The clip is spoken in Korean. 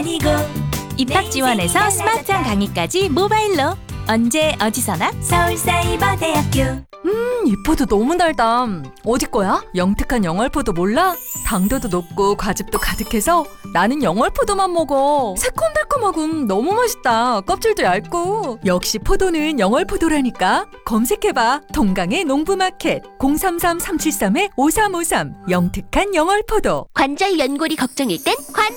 아니고. 입학 지원에서 스마트한 강의까지 모바일로 언제 어디서나 서울사이버대학교. 이 포도 너무 달다. 어디 거야? 영특한 영월포도 몰라? 당도도 높고 과즙도 가득해서 나는 영월포도만 먹어. 새콤달콤하고 너무 맛있다. 껍질도 얇고. 역시 포도는 영월포도라니까. 검색해봐. 동강의 농부마켓 033-373-5353 영특한 영월포도. 관절 연골이 걱정일 땐